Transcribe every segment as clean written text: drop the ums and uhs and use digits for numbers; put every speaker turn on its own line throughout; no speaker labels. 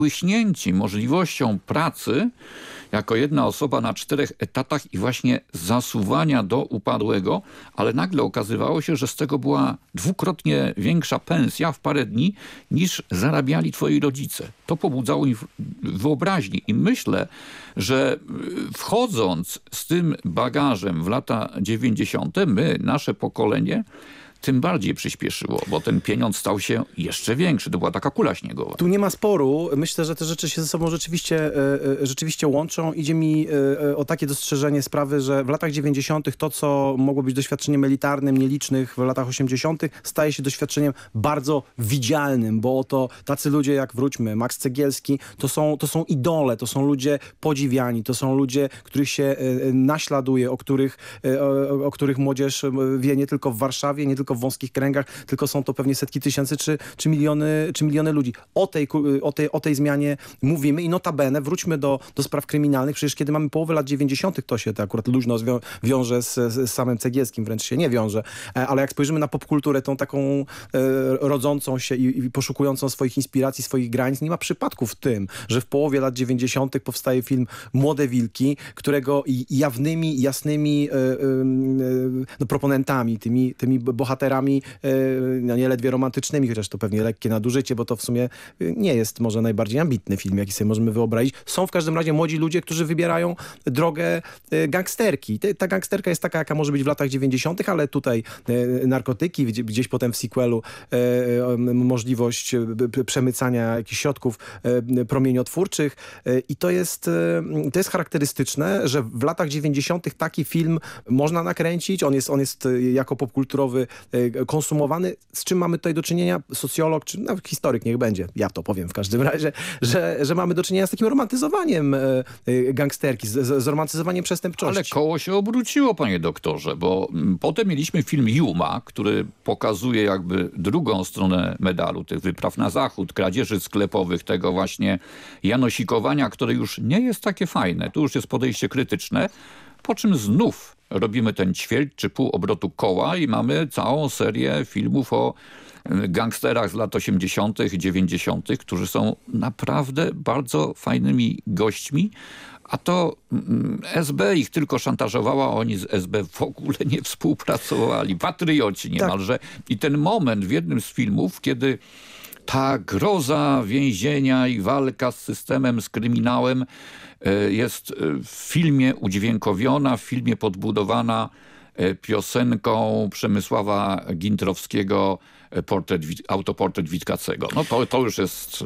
błyśnięci możliwością pracy jako jedna osoba na 4 etatach i właśnie zasuwania do upadłego, ale nagle okazywało się, że z tego była dwukrotnie większa pensja w parę dni niż zarabiali twoi rodzice. To pobudzało im wyobraźnię i myślę, że wchodząc z tym bagażem w lata 90. my, nasze pokolenie, tym bardziej przyspieszyło, bo ten pieniądz stał się jeszcze większy. To była taka kula śniegowa.
Tu nie ma sporu. Myślę, że te rzeczy się ze sobą rzeczywiście łączą. Idzie mi o takie dostrzeżenie sprawy, że w latach 90. to, co mogło być doświadczeniem elitarnym, nielicznych w latach 80., staje się doświadczeniem bardzo widzialnym, bo oto tacy ludzie jak, wróćmy, Max Cegielski, to są idole, to są ludzie podziwiani, to są ludzie, których się naśladuje, o których młodzież wie nie tylko w Warszawie, nie tylko w wąskich kręgach, tylko są to pewnie setki tysięcy czy miliony ludzi. O tej zmianie mówimy i notabene wróćmy do spraw kryminalnych. Przecież kiedy mamy połowę lat 90. to się to akurat luźno wiąże z samym Cegielskim, wręcz się nie wiąże. Ale jak spojrzymy na popkulturę, tą taką rodzącą się i poszukującą swoich inspiracji, swoich granic, nie ma przypadku w tym, że w połowie lat 90. powstaje film Młode Wilki, którego jawnymi, jasnymi proponentami, tymi bohaterami, nie ledwie romantycznymi, chociaż to pewnie lekkie nadużycie, bo to w sumie nie jest może najbardziej ambitny film, jaki sobie możemy wyobrazić. Są w każdym razie młodzi ludzie, którzy wybierają drogę gangsterki. Ta gangsterka jest taka, jaka może być w latach 90., ale tutaj narkotyki, gdzieś potem w sequelu możliwość przemycania jakichś środków promieniotwórczych i to jest charakterystyczne, że w latach 90. taki film można nakręcić, on jest jako popkulturowy konsumowany. Z czym mamy tutaj do czynienia? Socjolog, czy nawet historyk, niech będzie. Ja to powiem w każdym razie, że mamy do czynienia z takim romantyzowaniem gangsterki, z romantyzowaniem przestępczości.
Ale koło się obróciło, panie doktorze, bo potem mieliśmy film Yuma, który pokazuje jakby drugą stronę medalu, tych wypraw na zachód, kradzieży sklepowych, tego właśnie janosikowania, które już nie jest takie fajne. Tu już jest podejście krytyczne, po czym znów robimy ten ćwierć czy pół obrotu koła i mamy całą serię filmów o gangsterach z lat 80., 90., którzy są naprawdę bardzo fajnymi gośćmi, a to SB ich tylko szantażowała, a oni z SB w ogóle nie współpracowali. Patrioci niemalże. Tak. I ten moment w jednym z filmów, kiedy ta groza więzienia i walka z systemem, z kryminałem jest w filmie udźwiękowiona, w filmie podbudowana piosenką Przemysława Gintrowskiego autoportret Witkacego. No to już jest...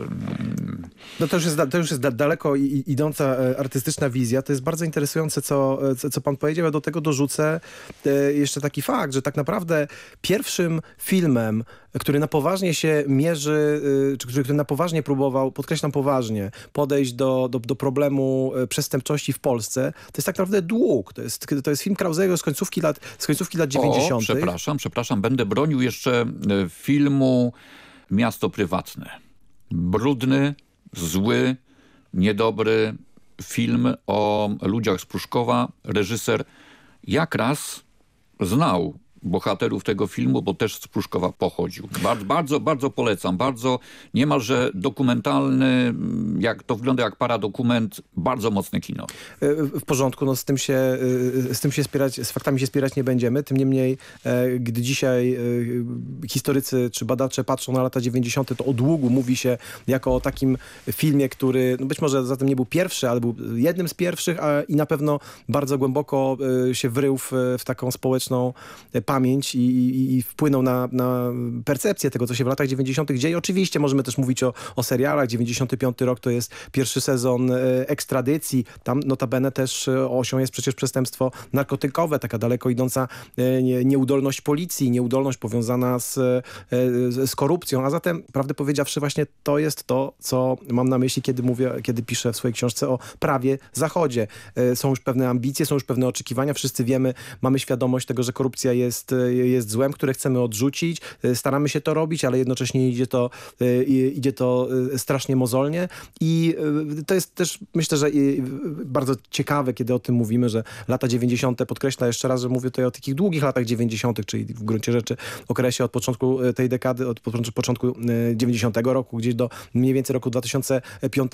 No to już jest daleko idąca artystyczna wizja. To jest bardzo interesujące, co pan powiedział. Ja do tego dorzucę jeszcze taki fakt, że tak naprawdę pierwszym filmem, który na poważnie się mierzy, czy który na poważnie próbował, podkreślam poważnie, podejść do problemu przestępczości w Polsce, to jest tak naprawdę Dług. To jest film Krauzego z końcówki lat 90.
Przepraszam, będę bronił jeszcze filmu Miasto prywatne. Brudny, zły, niedobry film o ludziach z Pruszkowa. Reżyser jak raz znał bohaterów tego filmu, bo też z Pruszkowa pochodził. Bardzo, bardzo polecam. Bardzo niemalże dokumentalny, jak to wygląda jak paradokument, bardzo mocne kino.
W porządku, no z faktami się spierać nie będziemy. Tym niemniej, gdy dzisiaj historycy czy badacze patrzą na lata 90., to o Długu mówi się jako o takim filmie, który być może zatem nie był pierwszy, ale był jednym z pierwszych i na pewno bardzo głęboko się wrył w taką społeczną pamięć i wpłynął na percepcję tego, co się w latach 90. dzieje. Oczywiście możemy też mówić o serialach. 95 rok to jest pierwszy sezon Ekstradycji. Tam notabene też osią jest przecież przestępstwo narkotykowe, taka daleko idąca nieudolność policji, nieudolność powiązana z korupcją. A zatem, prawdę powiedziawszy, właśnie to jest to, co mam na myśli, kiedy piszę w swojej książce o prawie Zachodzie. Są już pewne ambicje, są już pewne oczekiwania. Wszyscy wiemy, mamy świadomość tego, że korupcja jest jest złem, które chcemy odrzucić. Staramy się to robić, ale jednocześnie idzie to strasznie mozolnie i to jest też, myślę, że bardzo ciekawe, kiedy o tym mówimy, że lata 90. podkreśla jeszcze raz, że mówię tutaj o takich długich latach 90., czyli w gruncie rzeczy okresie od początku tej dekady, od początku 90 roku, gdzieś do mniej więcej roku 2005